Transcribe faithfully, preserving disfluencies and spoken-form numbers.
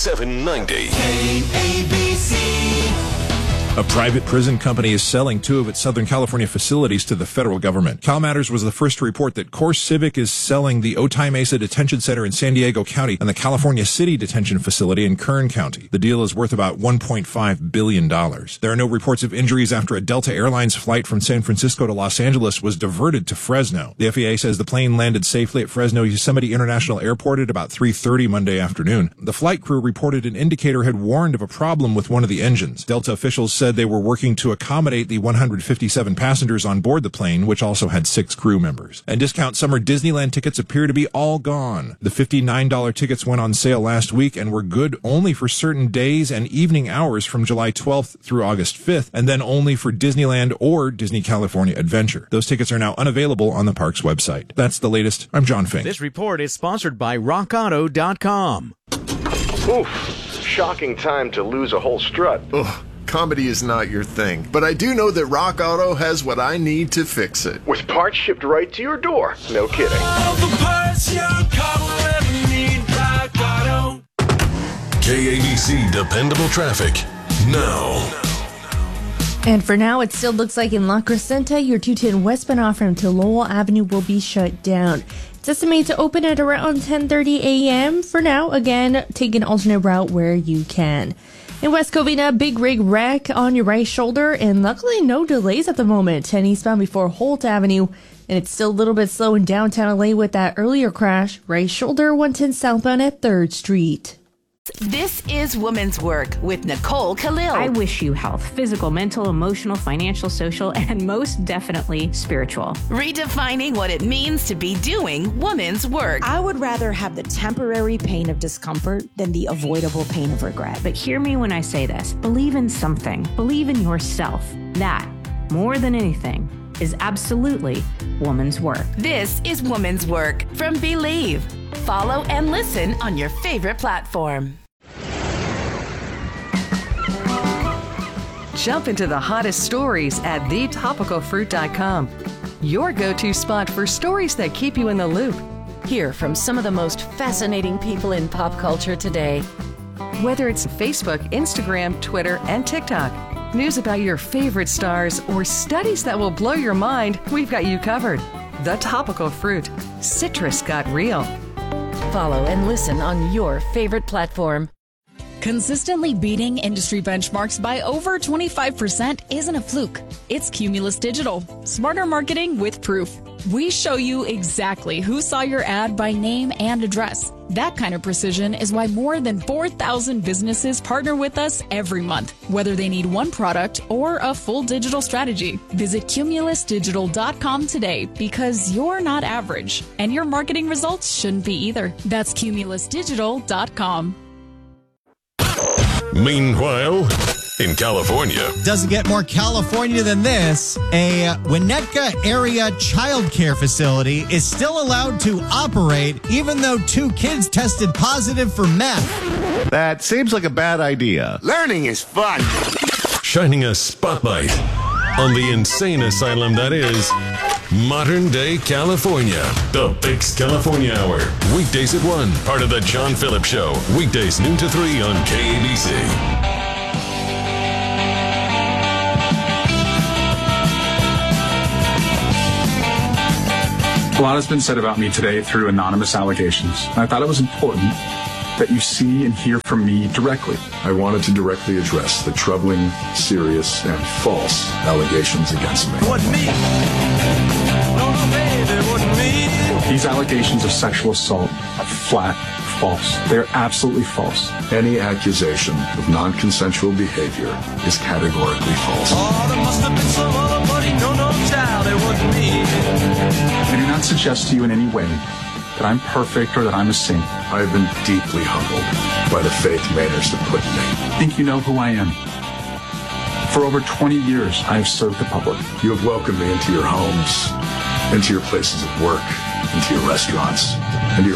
seven ninety. K A B C. A private prison company is selling two of its Southern California facilities to the federal government. CalMatters was the first to report that CoreCivic is selling the Otay Mesa Detention Center in San Diego County and the California City Detention Facility in Kern County. The deal is worth about one point five billion dollars. There are no reports of injuries after a Delta Airlines flight from San Francisco to Los Angeles was diverted to Fresno. The F A A says the plane landed safely at Fresno Yosemite International Airport at about three thirty Monday afternoon. The flight crew reported an indicator had warned of a problem with one of the engines. Delta officials said they were working to accommodate the one hundred fifty-seven passengers on board the plane, which also had six crew members. And discount summer Disneyland tickets appear to be all gone. The fifty-nine dollars tickets went on sale last week and were good only for certain days and evening hours from July twelfth through August fifth, and then only for Disneyland or Disney California Adventure. Those tickets are now unavailable on the park's website. That's the latest. I'm John Fink. This report is sponsored by rock auto dot com. Oof, shocking time to lose a whole strut. Ugh. Comedy is not your thing, but I do know that Rock Auto has what I need to fix it. With parts shipped right to your door. No kidding. All the parts your car will ever need, Rock Auto. K A B C Dependable Traffic now. And for now, it still looks like in La Crescenta, your two ten westbound off ramp to Lowell Avenue will be shut down. It's estimated to open at around ten thirty a.m. For now, again, take an alternate route where you can. In West Covina, big rig wreck on your right shoulder, and luckily no delays at the moment. ten eastbound before Holt Avenue, and it's still a little bit slow in downtown L A with that earlier crash. Right shoulder, one ten southbound at third Street. This is Woman's Work with Nicole Khalil. I wish you health, physical, mental, emotional, financial, social, and most definitely spiritual. Redefining what it means to be doing woman's work. I would rather have the temporary pain of discomfort than the avoidable pain of regret. But hear me when I say this. Believe in something. Believe in yourself. That, more than anything, is absolutely woman's work. This is Woman's Work from Believe. Follow and listen on your favorite platform. Jump into the hottest stories at the topical fruit dot com. Your go-to spot for stories that keep you in the loop. Hear from some of the most fascinating people in pop culture today. Whether it's Facebook, Instagram, Twitter, and TikTok, news about your favorite stars, or studies that will blow your mind, we've got you covered. The Topical Fruit. Citrus got real. Follow and listen on your favorite platform. Consistently beating industry benchmarks by over twenty-five percent isn't a fluke. It's Cumulus Digital. Smarter marketing with proof. We show you exactly who saw your ad by name and address. That kind of precision is why more than four thousand businesses partner with us every month, whether they need one product or a full digital strategy. Visit cumulus digital dot com today because you're not average, and your marketing results shouldn't be either. That's cumulus digital dot com. Meanwhile, in California. Doesn't get more California than this. A Winnetka area child care facility is still allowed to operate even though two kids tested positive for meth. That seems like a bad idea. Learning is fun. Shining a spotlight on the insane asylum that is modern day California. The Fix California Hour. Weekdays at one. Part of the John Phillips Show. Weekdays noon to three on K A B C. A lot has been said about me today through anonymous allegations. I thought it was important that you see and hear from me directly. I wanted to directly address the troubling, serious, and false allegations against me. Wasn't me. No, no, baby, it wasn't me. These allegations of sexual assault are flat false. They're absolutely false. Any accusation of non-consensual behavior is categorically false. Oh, there must have been some other buddy. No, no, child, it wasn't me. I do not suggest to you in any way that I'm perfect or that I'm a saint. I have been deeply humbled by the faith Mayners have put in me. I think you know who I am. For over twenty years, I have served the public. You have welcomed me into your homes, into your places of work, into your restaurants, into your